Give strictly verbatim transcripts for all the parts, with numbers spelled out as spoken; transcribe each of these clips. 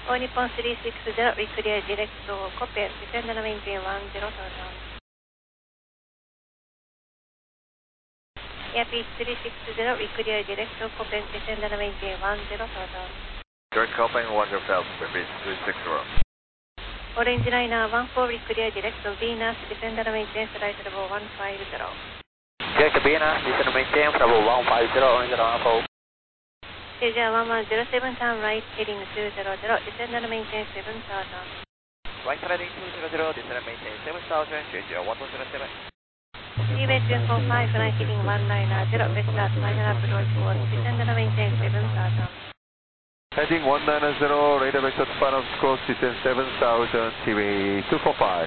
All Nippon three six zero, we clear direct to Koppen, descend and maintain one zero thousand. Airpeace three six zero, we clear direct to Koppen, descend and maintain one zero thousand. Direct Koppen, one zero thousand, Airpeace three six zero. Orange Liner one four, we clear direct to Venus, descend and maintain flight level one five zero. Direct to Venus, descend and maintain flight level one five zero, Orange Liner one four. Asia one one zero seven, turn right, heading two zero zero, descend and maintain seven thousand. Right heading two zero zero, descend and maintain seven thousand, Asia one two zero seven. Seabed two four five, right heading one nine zero, west south, final approach towards, descend and maintain seven thousand. Heading one nine zero, radar vector final course, descend seven thousand, T V two four five.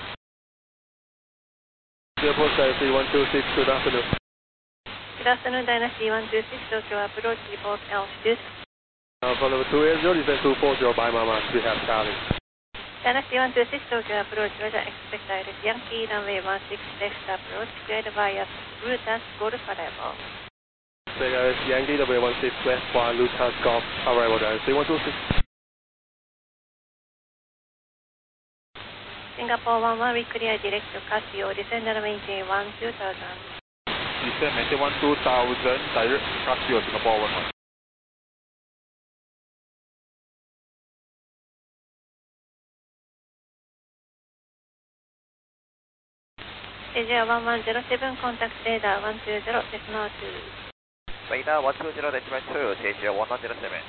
Airport Dynasty one two six, good afternoon. Good afternoon, Dynasty one two six, Tokyo approach, report altitude. Alpha level two eight zero, descend two four zero by Mama, we have Charlie. Dynasty one two six, Tokyo approach, weather expect direct Yankee, runway one six, left approach, cleared via Lutas, Golf arrival. Say guys, Yankee, runway one six, left via Lutas, Golf arrival, Dynasty one two six. Singapore one one, we clear direct to Casio, descend and maintain one two thousand. Descend maintain one two thousand, direct Casio, Singapore one one. Asia one one zero seven, contact radar one two zero, decimal two. Radar one two zero, decimal two, Asia one one zero seven.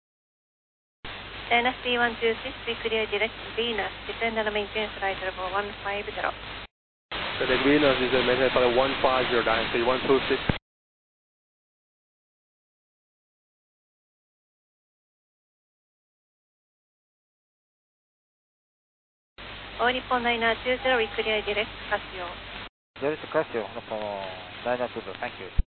Dynasty one two six, we clear direct to Venus, descend and maintain flight level one five zero. Direct Venus is maintain flight one five zero, Dynasty one two six. All Nippon nine two zero, we clear direct to Casio. Direct to Casio, Nippon nine two zero, thank you.